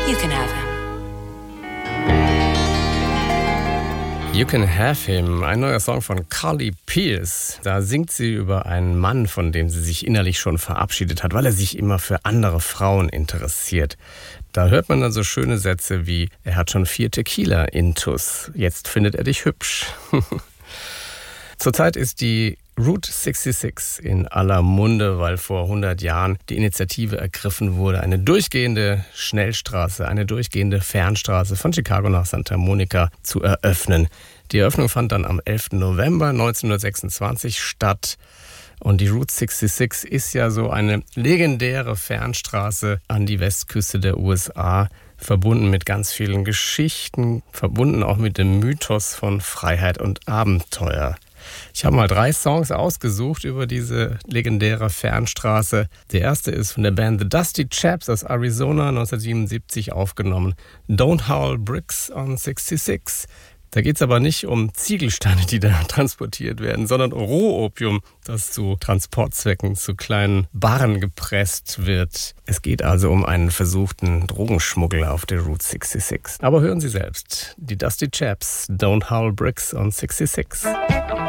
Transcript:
You can have him. You Can Have Him, ein neuer Song von Carly Pearce. Da singt sie über einen Mann, von dem sie sich innerlich schon verabschiedet hat, weil er sich immer für andere Frauen interessiert. Da hört man dann so schöne Sätze wie, er hat schon 4 Tequila-Intus, jetzt findet er dich hübsch. Zurzeit ist die Route 66 in aller Munde, weil vor 100 Jahren die Initiative ergriffen wurde, eine durchgehende Schnellstraße, eine durchgehende Fernstraße von Chicago nach Santa Monica zu eröffnen. Die Eröffnung fand dann am 11. November 1926 statt. Und die Route 66 ist ja so eine legendäre Fernstraße an die Westküste der USA, verbunden mit ganz vielen Geschichten, verbunden auch mit dem Mythos von Freiheit und Abenteuer. Ich habe mal 3 Songs ausgesucht über diese legendäre Fernstraße. Der erste ist von der Band The Dusty Chaps aus Arizona, 1977 aufgenommen. Don't Howl Bricks on 66. Da geht es aber nicht um Ziegelsteine, die da transportiert werden, sondern Rohopium, das zu Transportzwecken zu kleinen Barren gepresst wird. Es geht also um einen versuchten Drogenschmuggel auf der Route 66. Aber hören Sie selbst, die Dusty Chaps, Don't Howl Bricks on 66.